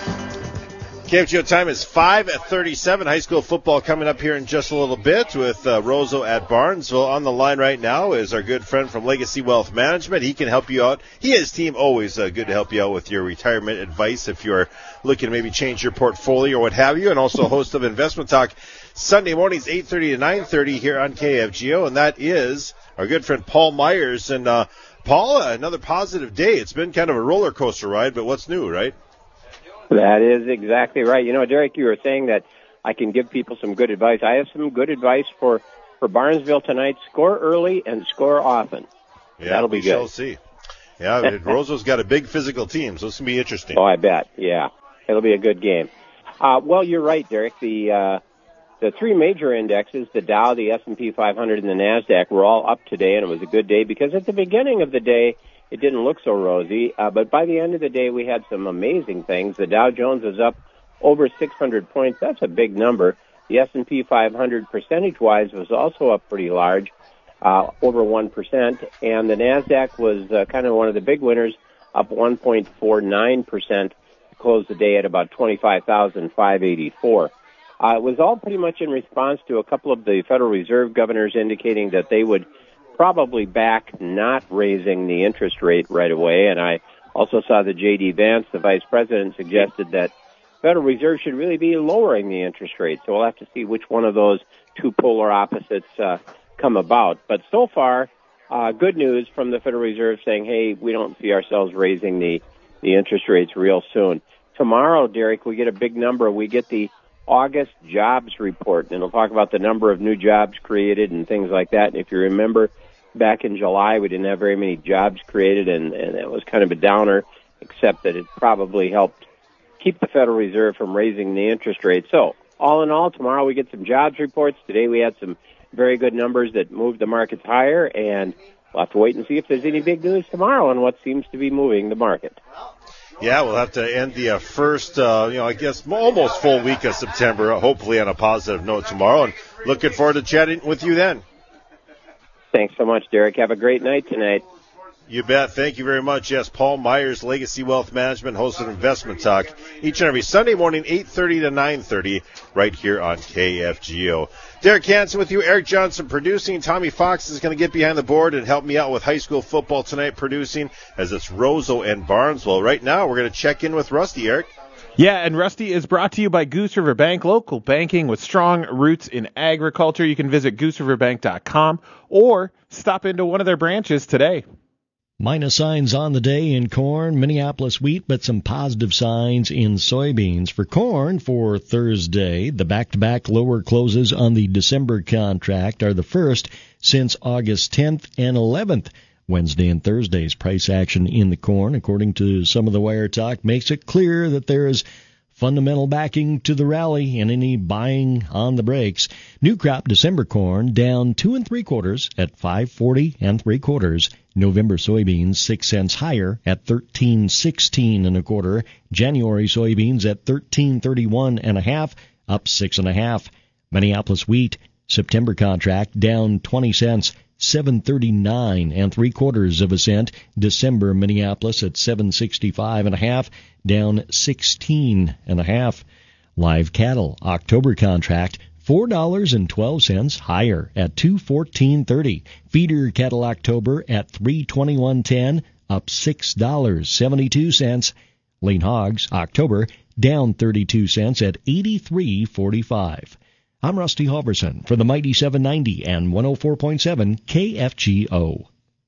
K F G O time is five thirty-seven. High school football coming up here in just a little bit with uh, Roseau at Barnesville. On the line right now is our good friend from Legacy Wealth Management. He can help you out. He and his team always uh, good to help you out with your retirement advice if you're looking to maybe change your portfolio or what have you. And also host of Investment Talk Sunday mornings, eight thirty to nine thirty here on K F G O. And that is our good friend Paul Myers. And uh, Paul, another positive day. It's been kind of a roller coaster ride, but what's new, right? That is exactly right. You know, Derek, you were saying that I can give people some good advice. I have some good advice for, for Barnesville tonight. Score early and score often. Yeah, that'll be we good. Shall see. Yeah, Roseau's got a big physical team, so it's going to be interesting. Oh, I bet. Yeah, it'll be a good game. Uh, well, you're right, Derek. The uh, the three major indexes, the Dow, the S and P five hundred, and the NASDAQ, were all up today, and it was a good day because at the beginning of the day, it didn't look so rosy, uh, but by the end of the day, we had some amazing things. The Dow Jones is up over six hundred points. That's a big number. The S and P five hundred, percentage-wise, was also up pretty large, uh, over one percent, and the NASDAQ was uh, kind of one of the big winners, up one point four nine percent, to close the day at about twenty-five thousand five hundred eighty-four. Uh, it was all pretty much in response to a couple of the Federal Reserve governors indicating that they would probably back not raising the interest rate right away. And I also saw that J D. Vance, the vice president, suggested that Federal Reserve should really be lowering the interest rate. So we'll have to see which one of those two polar opposites uh, come about. But so far, uh, good news from the Federal Reserve saying, hey, we don't see ourselves raising the, the interest rates real soon. Tomorrow, Derek, we get a big number. We get the August jobs report, and it'll talk about the number of new jobs created and things like that. And if you remember, back in July, we didn't have very many jobs created, and, and it was kind of a downer, except that it probably helped keep the Federal Reserve from raising the interest rate. So, all in all, tomorrow we get some jobs reports. Today we had some very good numbers that moved the markets higher, and we'll have to wait and see if there's any big news tomorrow on what seems to be moving the market. Yeah, we'll have to end the uh, first, uh, you know, I guess almost full week of September, uh, hopefully on a positive note tomorrow, and looking forward to chatting with you then. Thanks so much, Derek. Have a great night tonight. You bet. Thank you very much. Yes, Paul Myers, Legacy Wealth Management, host of Investment Talk, each and every Sunday morning, eight thirty to nine thirty, right here on K F G O. Derek Hansen with you, Eric Johnson producing. Tommy Fox is going to get behind the board and help me out with high school football tonight producing, as it's Roseau and Barnesville. Right now, we're going to check in with Rusty, Eric. Yeah, and Rusty is brought to you by Goose River Bank, local banking with strong roots in agriculture. You can visit goose river bank dot com or stop into one of their branches today. Minus signs on the day in corn, Minneapolis wheat, but some positive signs in soybeans. For corn for Thursday, the back-to-back lower closes on the December contract are the first since August tenth and eleventh. Wednesday and Thursday's price action in the corn, according to some of the wire talk, makes it clear that there is fundamental backing to the rally and any buying on the brakes. New crop December corn down two and three quarters at five forty and three quarters. November soybeans six cents higher at thirteen sixteen and a quarter. January soybeans at thirteen thirty-one and a half, up six and a half. Minneapolis wheat September contract down twenty cents. seven thirty-nine and three quarters of a cent. December Minneapolis at seven sixty-five and a half, down sixteen and a half. Live cattle October contract four dollars and twelve cents higher at two fourteen thirty. Feeder cattle October at three twenty-one ten, up six dollars and seventy-two cents. Lean hogs October down thirty-two cents at eighty-three forty-five. I'm Rusty Halverson for the Mighty seven ninety and one oh four point seven K F G O.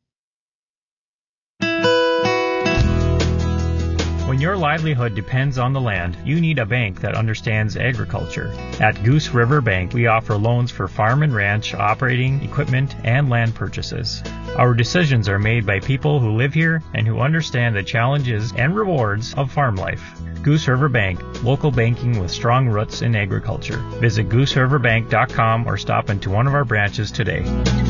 When your livelihood depends on the land, you need a bank that understands agriculture. At Goose River Bank, we offer loans for farm and ranch, operating, equipment, and land purchases. Our decisions are made by people who live here and who understand the challenges and rewards of farm life. Goose River Bank, local banking with strong roots in agriculture. Visit goose river bank dot com or stop into one of our branches today.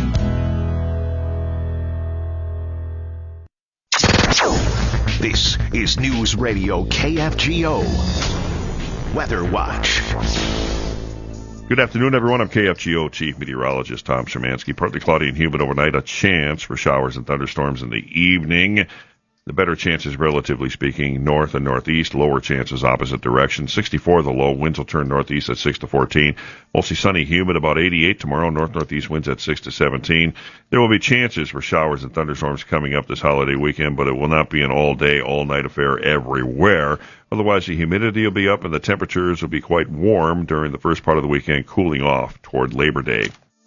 This is News Radio K F G O. Weather Watch. Good afternoon, everyone. I'm K F G O Chief Meteorologist Tom Szymanski. Partly cloudy and humid overnight. A chance for showers and thunderstorms in the evening. The better chances, relatively speaking, north and northeast. Lower chances, opposite direction. sixty-four the low. Winds will turn northeast at six to fourteen. Mostly sunny, humid, about eighty-eight tomorrow. North-northeast winds at six to seventeen. There will be chances for showers and thunderstorms coming up this holiday weekend, but it will not be an all-day, all-night affair everywhere. Otherwise, the humidity will be up and the temperatures will be quite warm during the first part of the weekend, cooling off toward Labor Day.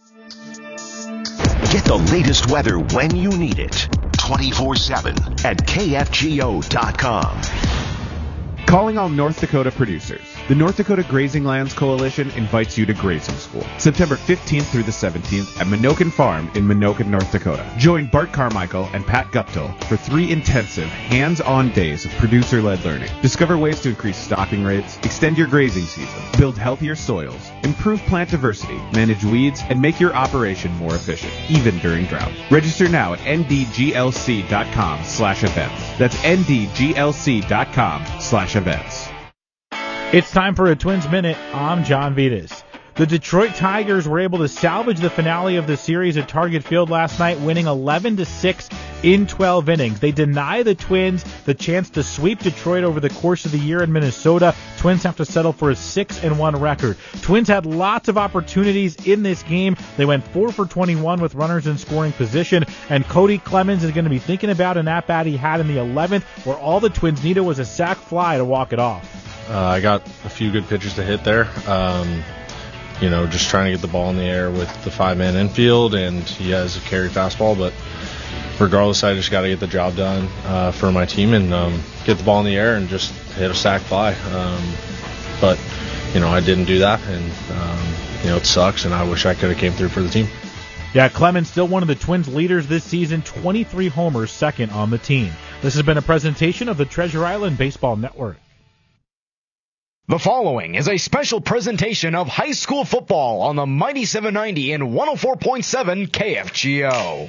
Get the latest weather when you need it. twenty-four seven at K F G O dot com. Calling all North Dakota producers. The North Dakota Grazing Lands Coalition invites you to grazing school, September fifteenth through the seventeenth at Minokan Farm in Minokan, North Dakota. Join Bart Carmichael and Pat Guptill for three intensive, hands-on days of producer-led learning. Discover ways to increase stocking rates, extend your grazing season, build healthier soils, improve plant diversity, manage weeds, and make your operation more efficient, even during drought. Register now at N D G L C dot com slash events. That's N D G L C dot com slash events. It's time for a Twins Minute. I'm John Vitas. The Detroit Tigers were able to salvage the finale of the series at Target Field last night, winning eleven to six in twelve innings. They deny the Twins the chance to sweep Detroit over the course of the year in Minnesota. Twins have to settle for a six and one record. Twins had lots of opportunities in this game. They went four for twenty-one with runners in scoring position, and Cody Clemens is going to be thinking about an at-bat he had in the eleventh, where all the Twins needed was a sac fly to walk it off. Uh, I got a few good pitches to hit there. Um, you know, just trying to get the ball in the air with the five-man infield, and he has a carry fastball, but regardless, I just got to get the job done uh, for my team and um, get the ball in the air and just hit a sac fly. Um, but, you know, I didn't do that, and, um, you know, it sucks, and I wish I could have came through for the team. Yeah, Clemens still one of the Twins' leaders this season, twenty-three homers, second on the team. This has been a presentation of the Treasure Island Baseball Network. The following is a special presentation of high school football on the Mighty seven ninety and one oh four point seven K F G O.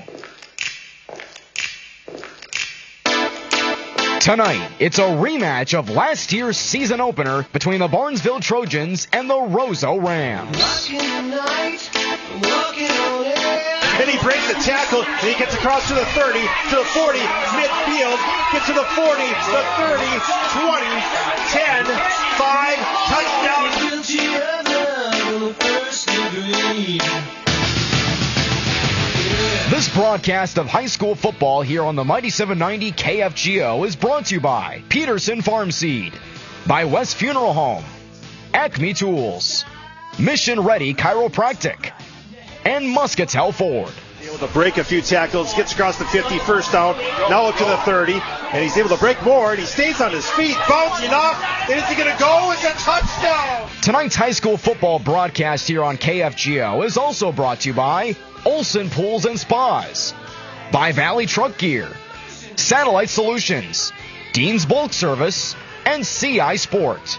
Tonight, it's a rematch of last year's season opener between the Barnesville Trojans and the Roseau Rams. And he breaks the tackle, and he gets across to the thirty, to the forty, midfield, gets to the forty, the thirty, twenty, ten, five, touchdown. This broadcast of high school football here on the Mighty seven ninety K F G O is brought to you by Peterson Farm Seed, by West Funeral Home, Acme Tools, Mission Ready Chiropractic, and Muscatel Ford. Able to break a few tackles, gets across the fifty, first down, now up to the thirty, and he's able to break more, and he stays on his feet, bouncing off, and is he going to go? It's a touchdown! Tonight's high school football broadcast here on K F G O is also brought to you by Olson Pools and Spas, by Valley Truck Gear, Satellite Solutions, Dean's Bulk Service, and C I Sport.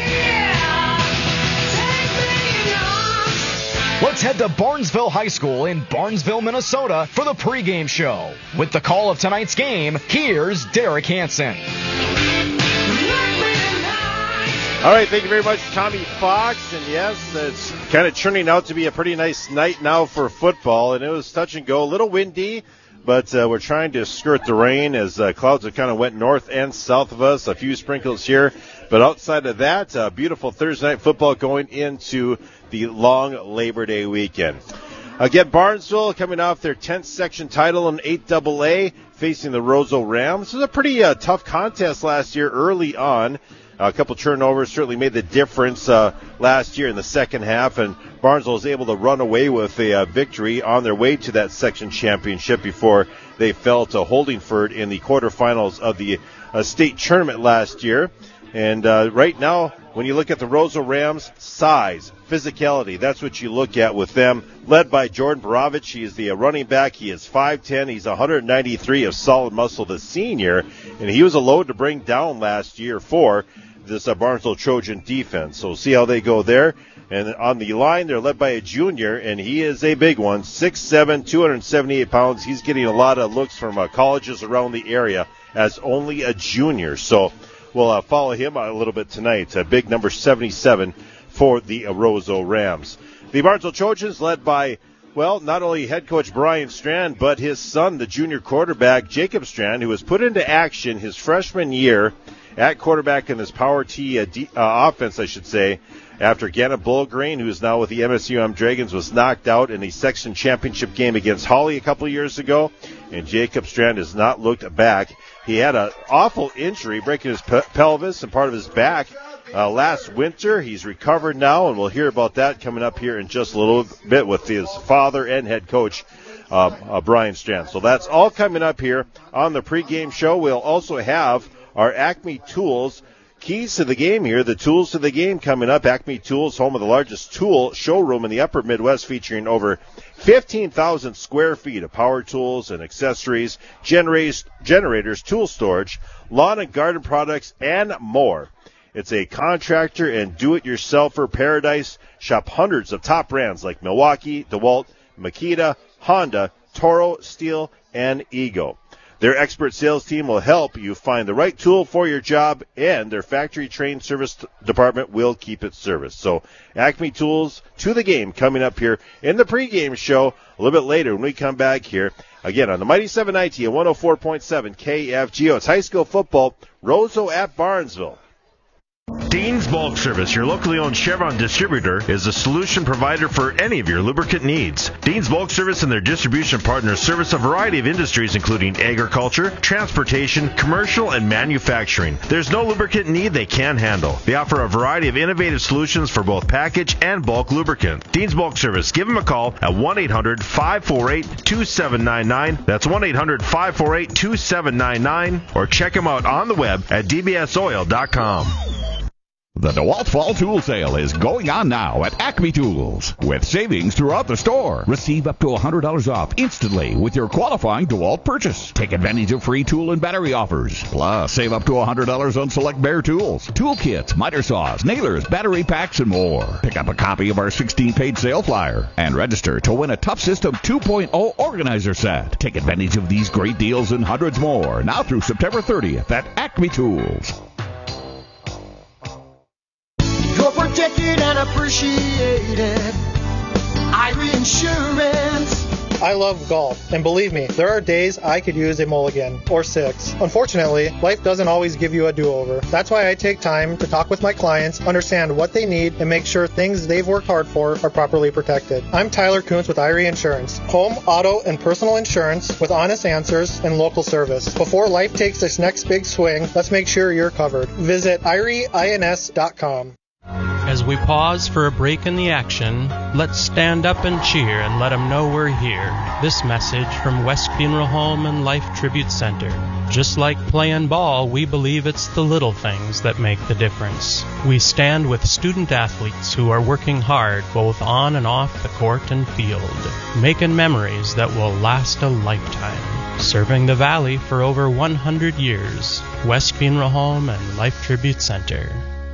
Let's head to Barnesville High School in Barnesville, Minnesota for the pregame show. With the call of tonight's game, here's Derek Hansen. All right, thank you very much, Tommy Fox. And yes, it's kind of turning out to be a pretty nice night now for football. And it was touch and go, a little windy, but uh, we're trying to skirt the rain as uh, clouds have kind of went north and south of us. A few sprinkles here. But outside of that, uh, beautiful Thursday night football going into the long Labor Day weekend. Again, Barnesville coming off their tenth section title in eight double A, facing the Roseau Rams. This was a pretty uh, tough contest last year early on. A couple turnovers certainly made the difference uh, last year in the second half, and Barnesville was able to run away with a uh, victory on their way to that section championship before they fell to Holdingford in the quarterfinals of the uh, state tournament last year. And uh, right now, when you look at the Roseau Rams, size, physicality, that's what you look at with them. Led by Jordan Borovich, he is the uh, running back. He is five ten. He's one ninety-three of solid muscle, the senior. And he was a load to bring down last year for this uh, Barnesville Trojan defense. So we'll see how they go there. And on the line, they're led by a junior, and he is a big one, six seven, two seventy-eight pounds. He's getting a lot of looks from uh, colleges around the area as only a junior. So we'll uh, follow him a little bit tonight. A big number seventy-seven for the uh, Roseau Rams. The Barnesville Trojans, led by Well, not only head coach Brian Strand, but his son, the junior quarterback, Jacob Strand, who was put into action his freshman year at quarterback in this Power T uh, D, uh, offense, I should say, after Gannon Bullgreen, who is now with the M S U M Dragons, was knocked out in the section championship game against Hawley a couple years ago, and Jacob Strand has not looked back. He had an awful injury, breaking his pe- pelvis and part of his back uh, last winter. He's recovered now, and we'll hear about that coming up here in just a little bit with his father and head coach, uh, uh, Brian Strand. So that's all coming up here on the pregame show. We'll also have our Acme Tools keys to the game here, the tools to the game coming up. Acme Tools, home of the largest tool showroom in the upper Midwest, featuring over fifteen thousand square feet of power tools and accessories, generators, generators, tool storage, lawn and garden products, and more. It's a contractor and do-it-yourselfer paradise. Shop hundreds of top brands like Milwaukee, DeWalt, Makita, Honda, Toro, Steel, and Ego. Their expert sales team will help you find the right tool for your job, and their factory-trained service t- department will keep it serviced. So Acme Tools to the game coming up here in the pregame show a little bit later when we come back here. Again, on the Mighty seven ninety and one oh four point seven K F G O. It's high school football, Roseau at Barnesville. Dean's Bulk Service, your locally owned Chevron distributor, is a solution provider for any of your lubricant needs. Dean's Bulk Service and their distribution partners service a variety of industries, including agriculture, transportation, commercial, and manufacturing. There's no lubricant need they can't handle. They offer a variety of innovative solutions for both package and bulk lubricant. Dean's Bulk Service, give them a call at one eight hundred five four eight two seven nine nine. That's one eight hundred five four eight two seven nine nine. Or check them out on the web at d b s oil dot com. The DeWalt Fall Tool Sale is going on now at Acme Tools with savings throughout the store. Receive up to one hundred dollars off instantly with your qualifying DeWalt purchase. Take advantage of free tool and battery offers. Plus, save up to one hundred dollars on select Bear tools, tool kits, miter saws, nailers, battery packs, and more. Pick up a copy of our sixteen-page sale flyer and register to win a Tough System two point oh organizer set. Take advantage of these great deals and hundreds more now through September thirtieth at Acme Tools. You're protected and appreciated. Irie Insurance. I love golf, and believe me, there are days I could use a mulligan, or six. Unfortunately, life doesn't always give you a do-over. That's why I take time to talk with my clients, understand what they need, and make sure things they've worked hard for are properly protected. I'm Tyler Kuntz with Irie Insurance. Home, auto, and personal insurance with honest answers and local service. Before life takes its next big swing, let's make sure you're covered. Visit irie ins dot com. As we pause for a break in the action, let's stand up and cheer and let them know we're here. This message from West Funeral Home and Life Tribute Center. Just like playing ball, we believe it's the little things that make the difference. We stand with student athletes who are working hard both on and off the court and field, making memories that will last a lifetime. Serving the Valley for over one hundred years. West Funeral Home and Life Tribute Center.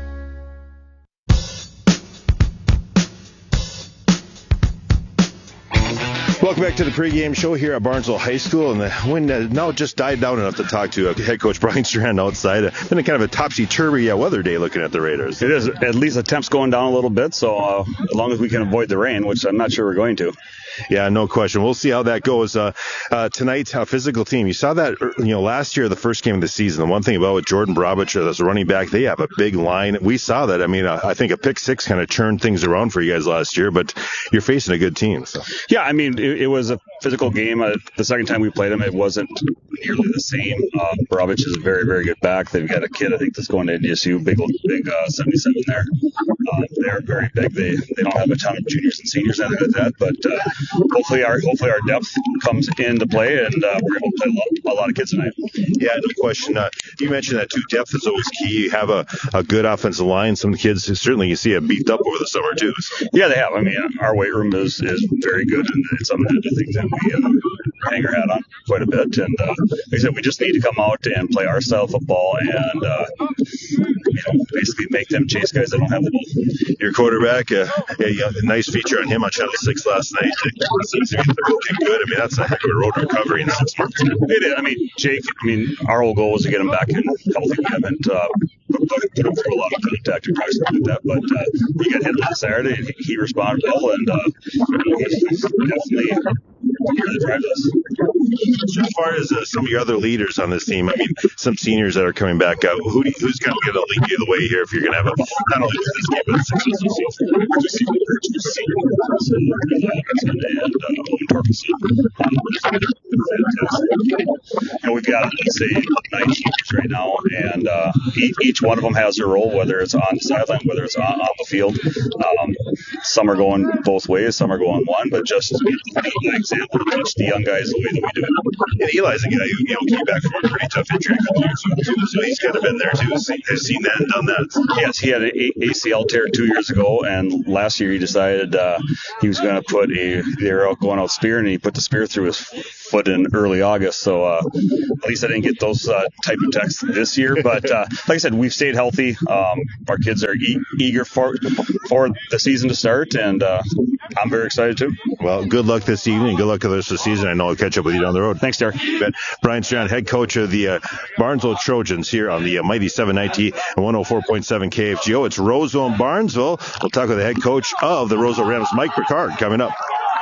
Welcome back to the pregame show here at Barnesville High School, and the wind uh, now just died down enough to talk to uh, head coach Brian Strand outside. Uh, been a kind of a topsy-turvy uh, weather day looking at the Raiders. It is. At least the temp's going down a little bit, so uh, as long as we can avoid the rain, which I'm not sure we're going to. Yeah, no question. We'll see how that goes uh, uh, tonight. A physical team. You saw that, you know, last year, the first game of the season. The one thing about with Jordan Brabich as a running back, they have a big line. We saw that. I mean, uh, I think a pick six kind of churned things around for you guys last year, but you're facing a good team. So. Yeah, I mean, it, it was a physical game. Uh, the second time we played them, it wasn't nearly the same. Uh, Brabich is a very, very good back. They've got a kid, I think, that's going to N D S U, big, big uh, seventy-seven there. Uh, they're very big. They they don't have a ton of juniors and seniors that like that, but uh, hopefully our hopefully our depth comes into play, and uh, we're able to play a lot, a lot of kids tonight. Yeah, no question. Uh, you mentioned that too. Depth is always key. You have a, a good offensive line. Some kids certainly you see have beefed up over the summer too. So. Yeah, they have. I mean, our weight room is, is very good, and it's something that I think that we uh, hang our hat on quite a bit. And uh, like I said, we just need to come out and play our style of football, and uh, you know, basically make them chase guys that don't have the ball. Your quarterback, uh, yeah, you have a nice feature on him on Channel Six last night. Looking good. I mean, that's a heck of a road recovery in six months. It is. I mean, Jake. I mean, our whole goal was to get him back in healthy. We haven't uh, put put, put him through a lot of contact and probably something like that. But uh, he got hit last Saturday, and he responded well, and uh, he's definitely here to drive us. So as far as uh, some of your other leaders on this team, I mean, some seniors that are coming back out, who do you, who's going to lead you the way here if you're going to have a, not only this game, but a successful season? We're just seeing the senior players and and uh, Owen Torkelson. Fantastic. And we've got, let's say, nine teams right now, and uh, each, each one of them has their role, whether it's on the sideline, whether it's on, on the field. Um, some are going both ways, some are going one, but just to be an example to teach the young guys the way that we do it. And Eli's a guy who, you know, came back from a pretty tough injury a couple years ago, too, so he's kind of been there, too. Has seen that and done that. Yes, he had an A C L tear two years ago, and last year he decided uh, he was going to put a, they were out going out spearing, and he put the spear through his foot in early August. So uh, at least I didn't get those uh, type of texts this year. But uh, like I said, we've stayed healthy. Um, our kids are e- eager for for the season to start, and uh, I'm very excited too. Well, good luck this evening. Good luck with the rest of the season. I know I'll catch up with you down the road. Thanks, Derek. Brian Strand, head coach of the uh, Barnesville Trojans here on the uh, Mighty seven ninety and one oh four point seven K F G O. It's Roseville and Barnesville. We'll talk with the head coach of the Roseville Rams, Mike Picard, coming up.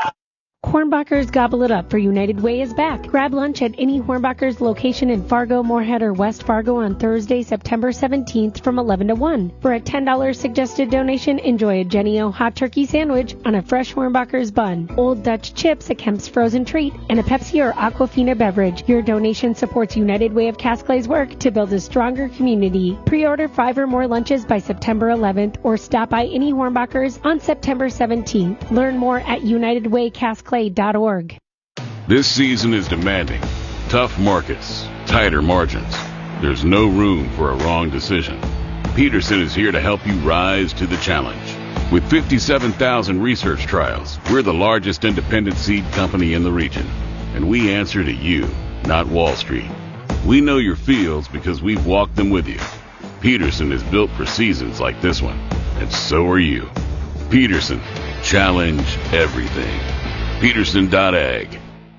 Hornbachers Gobble It Up for United Way is back. Grab lunch at any Hornbachers location in Fargo, Moorhead, or West Fargo on Thursday, September seventeenth from eleven to one. For a ten dollars suggested donation, enjoy a Jenny O hot turkey sandwich on a fresh Hornbachers bun, Old Dutch chips, a Kemp's frozen treat, and a Pepsi or Aquafina beverage. Your donation supports United Way of Casclay's work to build a stronger community. Pre-order five or more lunches by September eleventh or stop by any Hornbachers on September seventeenth. Learn more at united way casclay dot org. This season is demanding. Tough markets, tighter margins. There's no room for a wrong decision. Peterson is here to help you rise to the challenge. With fifty-seven thousand research trials, we're the largest independent seed company in the region. And we answer to you, not Wall Street. We know your fields because we've walked them with you. Peterson is built for seasons like this one, and so are you. Peterson, challenge everything. Peterson dot ag.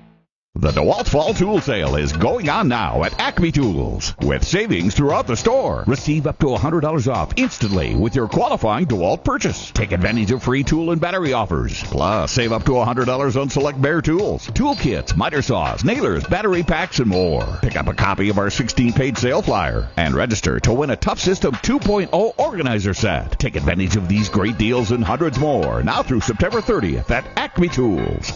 The DeWalt Fall Tool Sale is going on now at Acme Tools with savings throughout the store. Receive up to one hundred dollars off instantly with your qualifying DeWalt purchase. Take advantage of free tool and battery offers. Plus, save up to one hundred dollars on select Bear tools, tool kits, miter saws, nailers, battery packs, and more. Pick up a copy of our sixteen-page sale flyer and register to win a Tough System two point oh organizer set. Take advantage of these great deals and hundreds more now through September thirtieth at Acme Tools.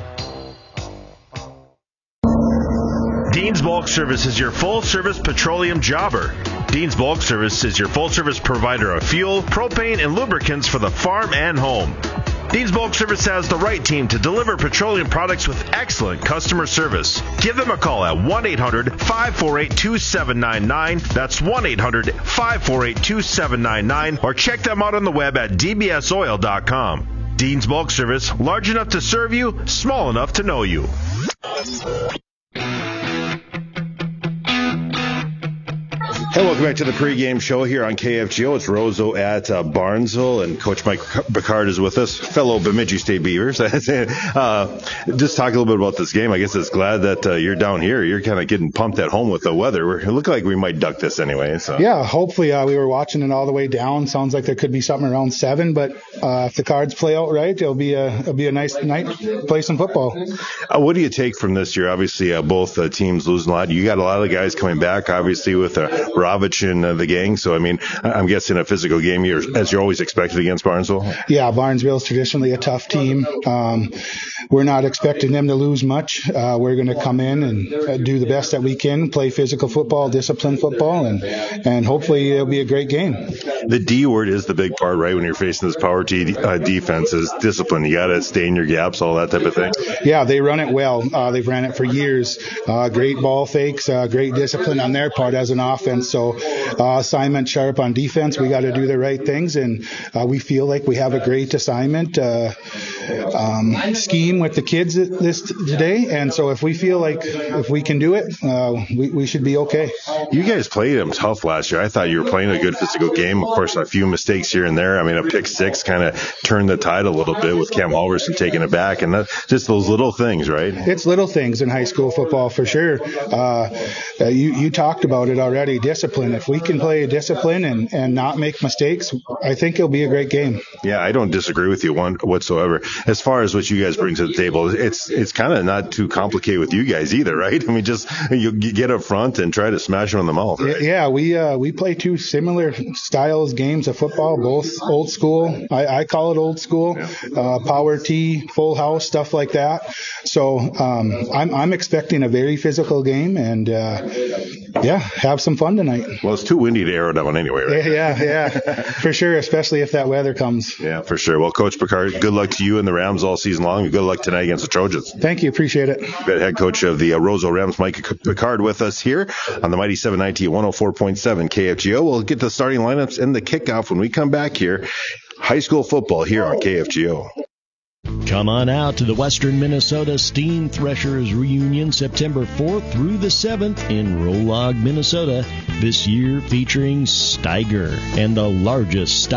Dean's Bulk Service is your full-service petroleum jobber. Dean's Bulk Service is your full-service provider of fuel, propane, and lubricants for the farm and home. Dean's Bulk Service has the right team to deliver petroleum products with excellent customer service. Give them a call at one eight hundred five four eight two seven nine nine. That's one eight hundred five four eight two seven nine nine. Or check them out on the web at d b s oil dot com. Dean's Bulk Service, large enough to serve you, small enough to know you. Hey, welcome back to the pregame show here on K F G O. It's Roseau at uh, Barnesville, and Coach Mike Picard is with us, fellow Bemidji State Beavers. uh, just talk a little bit about this game. I guess it's glad that uh, you're down here. You're kind of getting pumped at home with the weather. We're, it looked like we might duck this anyway. So yeah, hopefully uh, we were watching it all the way down. Sounds like there could be something around seven, but uh, if the cards play out right, it'll be a it'll be a nice night to play some football. Uh, what do you take from this year? Obviously, uh, both uh, teams losing a lot. You got a lot of guys coming back, obviously, with uh, Ravich and uh, the gang. So, I mean, I'm guessing a physical game here, as you're always expected against Barnesville. Yeah, Barnesville's traditionally a tough team. Um, we're not expecting them to lose much. Uh, we're going to come in and uh, do the best that we can, play physical football, disciplined football, and and hopefully it'll be a great game. The D word is the big part, right, when you're facing this power T uh, defense is discipline. You got to stay in your gaps, all that type of thing. Yeah, they run it well. Uh, they've ran it for years. Uh, great ball fakes, uh, great discipline on their part as an offense. So uh, assignment sharp on defense. We got to do the right things, and uh, we feel like we have a great assignment. Uh, um, scheme with the kids this today. And so if we feel like if we can do it, uh, we, we should be okay. You guys played them tough last year. I thought you were playing a good physical game. Of course, a few mistakes here and there. I mean, a pick six kind of turned the tide a little bit with Cam Halverson taking it back. And that's just those little things, right? It's little things in high school football for sure. Uh, uh, you, you talked about it already, discipline. If we can play discipline and, and not make mistakes, I think it'll be a great game. Yeah, I don't disagree with you one whatsoever. As far as what you guys bring to the table, it's it's kind of not too complicated with you guys either, right? I mean, just you get up front and try to smash them in the mouth. Right? Yeah, we uh, we play two similar styles games of football, both old school. I, I call it old school, uh, power T, full house, stuff like that. So um, I'm I'm expecting a very physical game and uh, yeah, have some fun tonight. Well, it's too windy to arrow down anyway, right? Yeah, yeah, for sure, especially if that weather comes. Yeah, for sure. Well, Coach Picard, good luck to you and the Rams all season long. And good luck tonight against the Trojans. Thank you. Appreciate it. Good head coach of the uh, Roseau Rams, Mike Picard, with us here on the Mighty seven ninety at one oh four point seven K F G O. We'll get the starting lineups and the kickoff when we come back here. High school football here on K F G O. Come on out to the Western Minnesota Steam Threshers Reunion September fourth through the seventh in Rolog, Minnesota. This year featuring Steiger and the largest